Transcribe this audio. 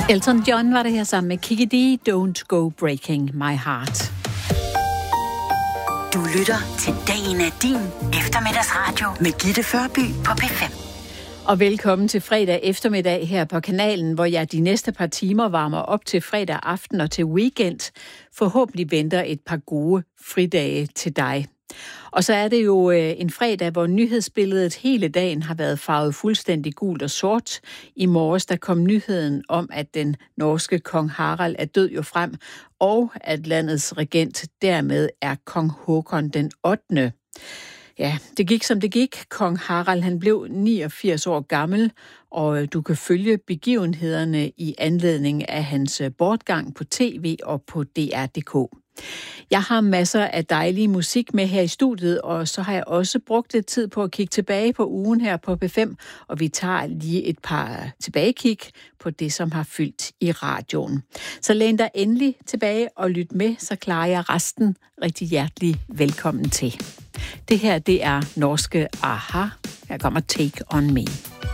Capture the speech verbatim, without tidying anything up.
Elton John var det her sammen med Kiki D, Don't Go Breaking My Heart. Du lytter til Dagen er din eftermiddagsradio med Gitte Førby på P fem. Og velkommen til fredag eftermiddag her på kanalen, hvor jeg de næste par timer varmer op til fredag aften og til weekend. Forhåbentlig venter et par gode fridage til dig. Og så er det jo en fredag, hvor nyhedsbilledet hele dagen har været farvet fuldstændig gult og sort. I morges der kom nyheden om, at den norske kong Harald er død jo frem, og at landets regent dermed er kong Håkon den ottende. Ja, det gik som det gik. Kong Harald han blev niogfirs år gammel, og du kan følge begivenhederne i anledning af hans bortgang på tv og på D R punktum d k. Jeg har masser af dejlig musik med her i studiet, og så har jeg også brugt lidt tid på at kigge tilbage på ugen her på P fem, og vi tager lige et par tilbagekig på det, som har fyldt i radioen. Så læn dig endelig tilbage og lyt med, så klarer jeg resten rigtig hjertelig velkommen til. Det her, det er norske A H A. Her kommer Take On Me.